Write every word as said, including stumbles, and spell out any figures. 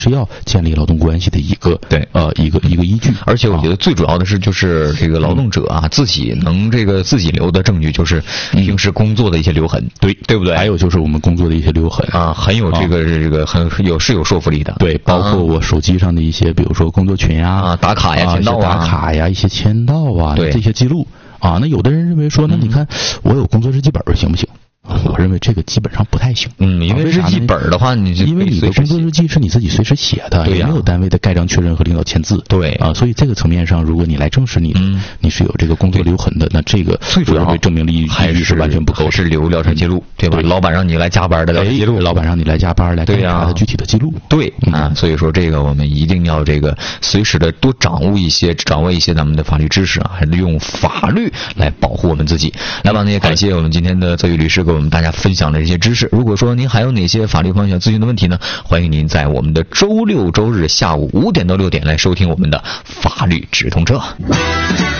是要建立劳动关系的一个对呃一个一个依据。 而且我觉得最主要的是，就是这个劳动者啊、嗯、自己能这个自己留的证据，就是平时工作的一些留痕，对、嗯、对不对？ 还有就是我们工作的一些留痕啊，很有这个、啊、这个很有是有说服力的。 对，包括我手机上的一些，比如说工作群呀、 啊、打卡呀、签到啊、 打卡呀、一些签到啊， 对这些记录啊。那有的人认为说，那你看、嗯、我有工作日记本行不行？我认为这个基本上不太行。 嗯，因为日记本的话，你就因为你的工作日记是你自己随时写的， 对呀、啊， 也没有单位的盖章确认和领导签字。 对啊，所以这个层面上，如果你来证实你、嗯、你是有这个工作留痕的，那这个最主要证明力还是完全不够， 还是留疗程记录，对吧？对，老板让你来加班的疗程记录， 老板让你来加班来对呀， 他的具体的记录。 对啊，所以说这个我们一定要这个随时的多掌握一些，掌握一些咱们的法律知识啊，还是用法律来保护我们自己。来吧，那也感谢我们今天的泽宇律师给我们大家分享的这些知识。如果说您还有哪些法律方向咨询的问题呢，欢迎您在我们的周六周日下午五点到六点来收听我们的法律直通车。